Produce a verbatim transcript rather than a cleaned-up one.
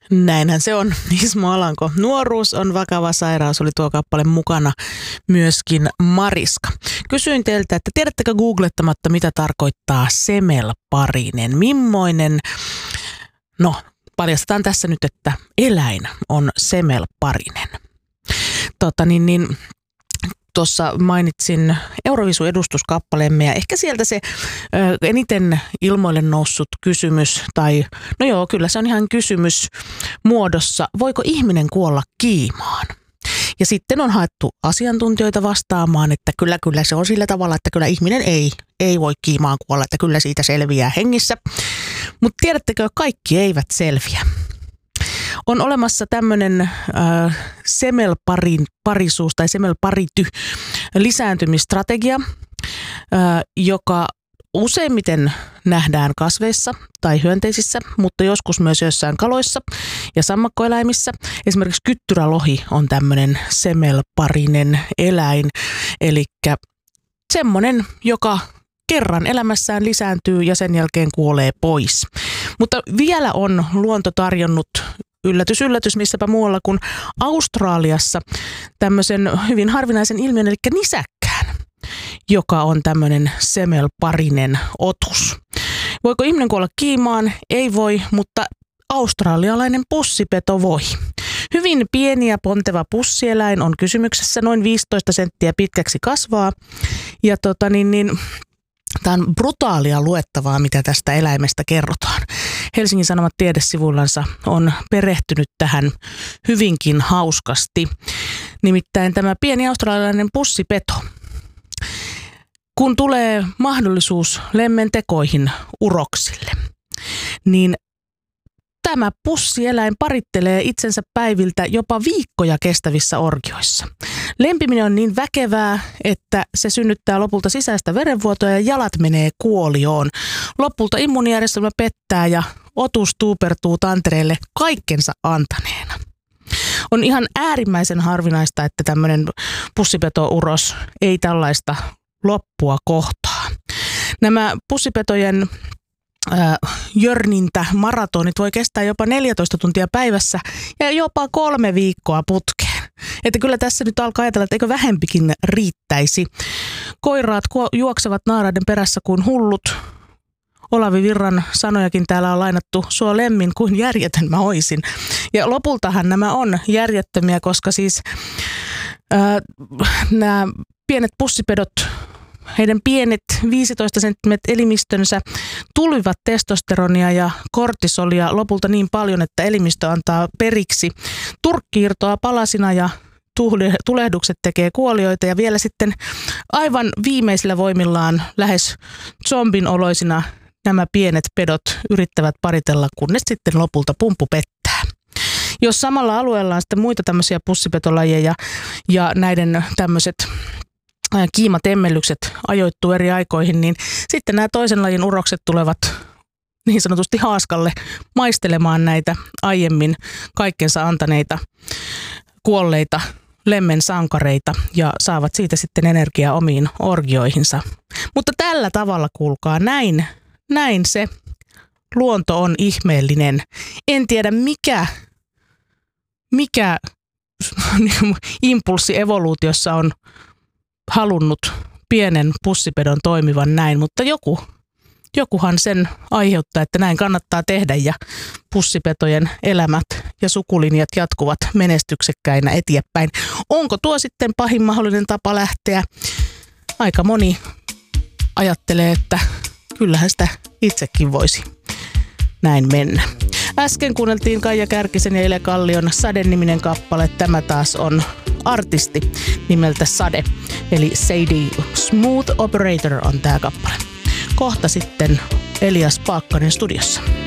Näinhän se on, Ismo Alanko. Nuoruus on vakava sairaus, oli tuo kappale mukana myöskin Mariska. Kysyin teiltä, että tiedättekö googlettamatta, mitä tarkoittaa semelparinen? Mimmoinen, no paljastetaan tässä nyt, että eläin on semelparinen. Tota niin, niin tuossa mainitsin Eurovisu-edustuskappaleemme ja ehkä sieltä se ö, eniten ilmoille noussut kysymys, tai no joo, kyllä se on ihan kysymys muodossa, voiko ihminen kuolla kiimaan? Ja sitten on haettu asiantuntijoita vastaamaan, että kyllä, kyllä se on sillä tavalla, että kyllä ihminen ei, ei voi kiimaan kuolla, että kyllä siitä selviää hengissä. Mutta tiedättekö, kaikki eivät selviä. On olemassa tämmöinen äh, semelparisuus tai semelparity lisääntymistrategia, äh, joka useimmiten nähdään kasveissa tai hyönteisissä, mutta joskus myös joissain kaloissa ja sammakkoeläimissä. Esimerkiksi kyttyrälohi on tämmöinen semelparinen eläin, eli semmoinen, joka kerran elämässään lisääntyy ja sen jälkeen kuolee pois. Mutta vielä on luonto tarjonnut yllätys, yllätys, missäpä muualla kuin Australiassa tämmöisen hyvin harvinaisen ilmiön, eli nisäkkään, joka on tämmöinen semelparinen otus. Voiko ihminen kuolla kiimaan? Ei voi, mutta australialainen pussipeto voi. Hyvin pieni ja ponteva pussieläin on kysymyksessä, noin viisitoista senttiä pitkäksi kasvaa. Ja tota niin, niin tämä on brutaalia luettavaa, mitä tästä eläimestä kerrotaan. Helsingin Sanomat tiedesivuillansa on perehtynyt tähän hyvinkin hauskasti. Nimittäin tämä pieni australialainen pussipeto. Kun tulee mahdollisuus lemmentekoihin uroksille, niin tämä pussieläin parittelee itsensä päiviltä jopa viikkoja kestävissä orgioissa. Lempiminen on niin väkevää, että se synnyttää lopulta sisäistä verenvuotoa ja jalat menee kuolioon. Lopulta immuunijärjestelmä pettää ja otus tuupertuu tantereelle kaikkensa antaneena. On ihan äärimmäisen harvinaista, että tämmöinen pussipetouros ei tällaista loppua kohtaa. Nämä pussipetojen äh, jörnintä maratonit voi kestää jopa neljätoista tuntia päivässä ja jopa kolme viikkoa putkeen. Että kyllä tässä nyt alkaa ajatella, että eikö vähempikin riittäisi. Koiraat juoksevat naaraiden perässä kuin hullut. Olavi Virran sanojakin täällä on lainattu, sua lemmin kuin järjetön mä oisin. Ja lopultahan nämä on järjettömiä, koska siis ää, nämä pienet pussipedot, heidän pienet viisitoista senttimetrin elimistönsä tulivat testosteronia ja kortisolia lopulta niin paljon, että elimistö antaa periksi. Turkki irtoaa palasina ja tulehdukset tekee kuolioita ja vielä sitten aivan viimeisillä voimillaan lähes zombin oloisina nämä pienet pedot yrittävät paritella, kunnes sitten lopulta pumppu pettää. Jos samalla alueella on sitten muita tämmöisiä pussipetolajeja ja näiden tämmöiset kiimatemmellykset ajoittuu eri aikoihin, niin sitten nämä toisen lajin urokset tulevat niin sanotusti haaskalle maistelemaan näitä aiemmin kaikkensa antaneita kuolleita lemmen sankareita ja saavat siitä sitten energiaa omiin orgioihinsa. Mutta tällä tavalla, kuulkaa, näin, näin se luonto on ihmeellinen. En tiedä mikä, mikä impulssi evoluutiossa on halunnut pienen pussipedon toimivan näin, mutta joku, jokuhan sen aiheuttaa, että näin kannattaa tehdä ja pussipetojen elämät ja sukulinjat jatkuvat menestyksekkäinä eteenpäin. Onko tuo sitten pahin mahdollinen tapa lähteä? Aika moni ajattelee, että kyllähän sitä itsekin voisi näin mennä. Äsken kuunneltiin Kaija Kärkisen ja Ile Kallion Sade-niminen kappale. Tämä taas on artisti nimeltä Sade, eli Sadie Smooth Operator on tämä kappale. Kohta sitten Elias Paakkanen studiossa.